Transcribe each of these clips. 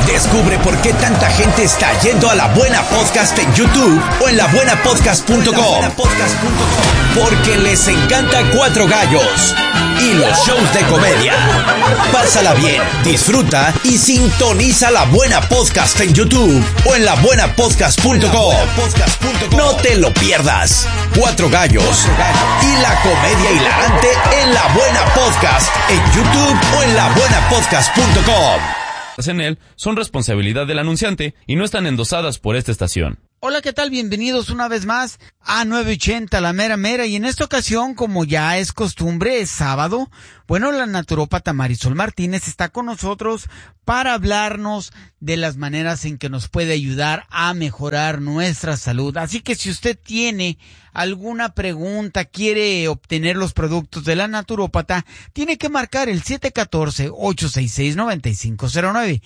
Descubre por qué tanta gente está yendo a La Buena Podcast en YouTube o en labuenapodcast.com. Porque les encanta Cuatro Gallos y los shows de comedia. Pásala bien, disfruta y sintoniza La Buena Podcast en YouTube o en labuenapodcast.com. No te lo pierdas. Cuatro Gallos y la comedia hilarante en La Buena Podcast en YouTube o en labuenapodcast.com. En él son responsabilidad del anunciante y no están endosadas por esta estación. Hola, ¿qué tal? Bienvenidos una vez más a 980, la mera mera. Y en esta ocasión, como ya es costumbre, es sábado. Bueno, la naturópata Marisol Martínez está con nosotros para hablarnos de las maneras en que nos puede ayudar a mejorar nuestra salud. Así que si usted tiene alguna pregunta, quiere obtener los productos de la naturópata, tiene que marcar el 714-866-9509.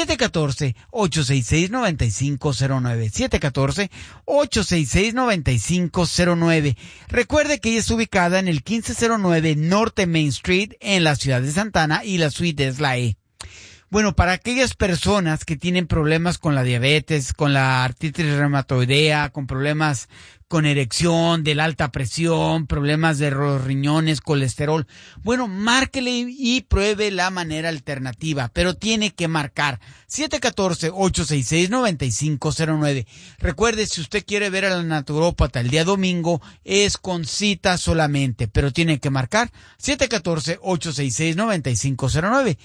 714-866-9509. 714-866-9509. Recuerde que ella es ubicada en el 1509 Norte Main Street en la ciudad de Santana y la suite es la E. Bueno, para aquellas personas que tienen problemas con la diabetes, con la artritis reumatoidea, con problemas con erección, de la alta presión, problemas de los riñones, colesterol, bueno, márquele y pruebe la manera alternativa, pero tiene que marcar 714-866-9509. Recuerde, si usted quiere ver a la naturópata el día domingo, es con cita solamente, pero tiene que marcar 714-866-9509.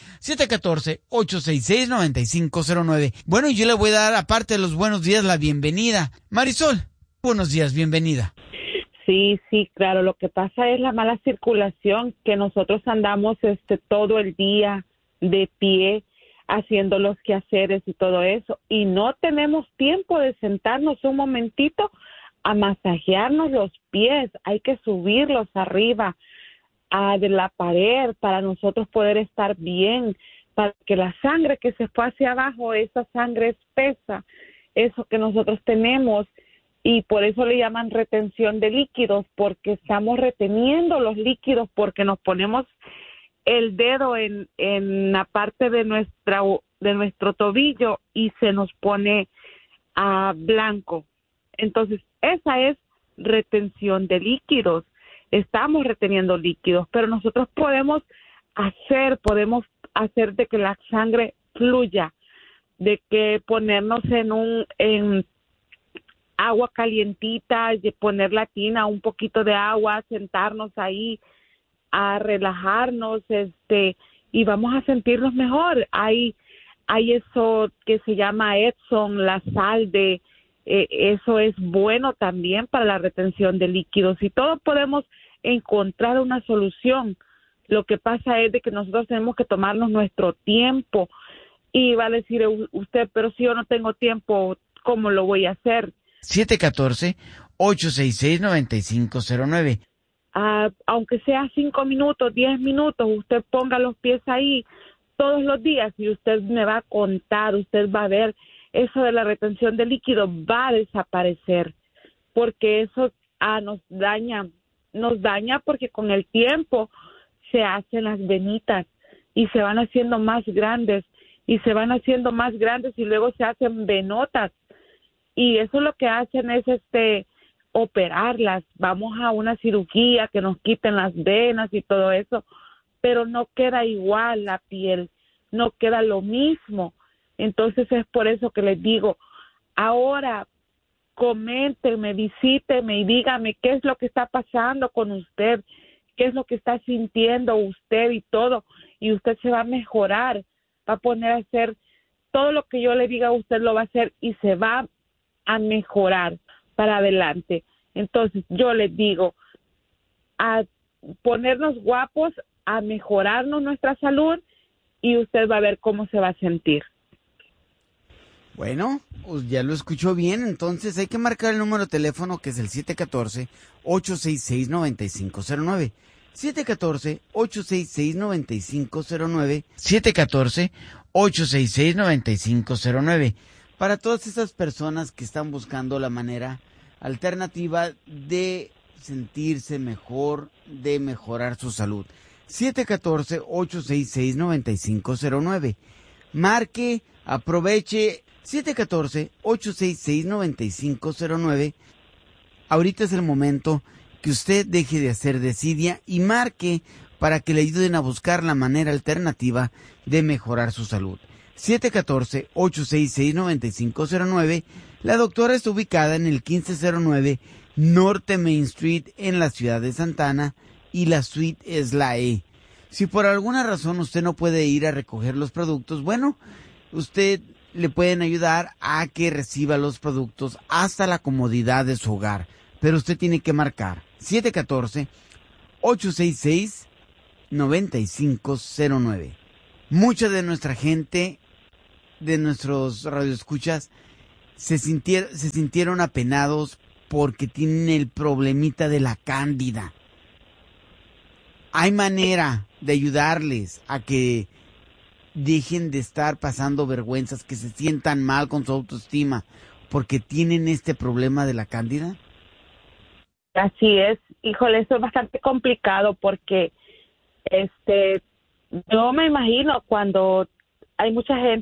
714-866-9509. Bueno, y yo le voy a dar, aparte de los buenos días, la bienvenida. Marisol, buenos días, bienvenida. Sí, claro. Lo que pasa es la mala circulación, que nosotros andamos todo el día de pie haciendo los quehaceres y todo eso, y no tenemos tiempo de sentarnos un momentito a masajearnos los pies. Hay que subirlos arriba de la pared para nosotros poder estar bien, para que la sangre que se fue hacia abajo, esa sangre espesa, eso que nosotros tenemos. Y por eso le llaman retención de líquidos, porque estamos reteniendo los líquidos, porque nos ponemos el dedo en la parte de nuestro tobillo y se nos pone blanco. Entonces, esa es retención de líquidos. Estamos reteniendo líquidos, pero nosotros podemos hacer de que la sangre fluya, de que ponernos en agua calientita, de poner la tina, un poquito de agua, sentarnos ahí a relajarnos, y vamos a sentirnos mejor. Hay eso que se llama Epsom, la sal eso es bueno también para la retención de líquidos, y todos podemos encontrar una solución. Lo que pasa es de que nosotros tenemos que tomarnos nuestro tiempo, y va a decir usted, pero si yo no tengo tiempo, ¿cómo lo voy a hacer? 714-866-9509. Aunque sea 5 minutos, 10 minutos, usted ponga los pies ahí todos los días y usted me va a contar, usted va a ver, eso de la retención de líquido va a desaparecer, porque eso nos daña porque con el tiempo se hacen las venitas y se van haciendo más grandes y luego se hacen venotas. Y eso lo que hacen es operarlas. Vamos a una cirugía que nos quiten las venas y todo eso, pero no queda igual la piel, no queda lo mismo. Entonces es por eso que les digo, ahora coméntenme, visíteme y dígame qué es lo que está pasando con usted, qué es lo que está sintiendo usted y todo, y usted se va a mejorar, va a poner a hacer todo lo que yo le diga, usted lo va a hacer y se va a mejorar para adelante. Entonces yo les digo, a ponernos guapos, a mejorarnos nuestra salud, y usted va a ver cómo se va a sentir. Bueno, pues ya lo escuchó bien, entonces hay que marcar el número de teléfono, que es el 714-866-9509. 714-866-9509. 714-866-9509. Para todas esas personas que están buscando la manera alternativa de sentirse mejor, de mejorar su salud. 714-866-9509. Marque Aproveche 714-866-9509. Ahorita es el momento que usted deje de hacer desidia y marque para que le ayuden a buscar la manera alternativa de mejorar su salud. 714-866-9509. La doctora está ubicada en el 1509 Norte Main Street en la ciudad de Santa Ana y la suite es la E. Si por alguna razón usted no puede ir a recoger los productos, bueno, usted le pueden ayudar a que reciba los productos hasta la comodidad de su hogar. Pero usted tiene que marcar 714-866-9509. Mucha de nuestra gente, de nuestros radioescuchas, se sintieron apenados porque tienen el problemita de la cándida. Hay manera de ayudarles a que dejen de estar pasando vergüenzas, que se sientan mal con su autoestima porque tienen este problema de la cándida. Así es, híjole, eso es bastante complicado porque yo me imagino cuando hay mucha gente